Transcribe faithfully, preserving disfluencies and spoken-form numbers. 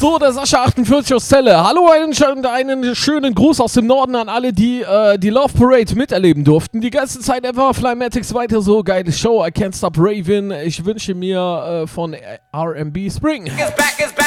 So, der Sascha achtundvierzig aus Celle. Hallo, einen, einen schönen Gruß aus dem Norden an alle, die äh, die Love Parade miterleben durften. Die ganze Zeit einfach Flymatics weiter so. Geile Show. I Can't Stop Raving. Ich wünsche mir äh, von R and B Spring.